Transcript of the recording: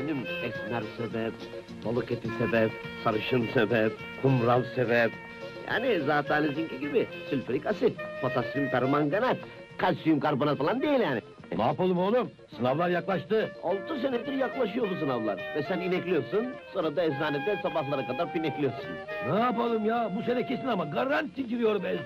Efendim, esmer sebep, balık eti sebep, sarışın sebep, kumral sebep. Yani zatenizinki gibi sülfürik asit, potasyum permanganat, kalsiyum karbonat falan değil yani. Ne yapalım oğlum? Sınavlar yaklaştı. 6 senedir yaklaşıyor bu sınavlar. Ve sen inekliyorsun, sonra da eczanede sabahlara kadar pinekliyorsun. Ne yapalım ya? Bu sene kesin ama garanti giriyorum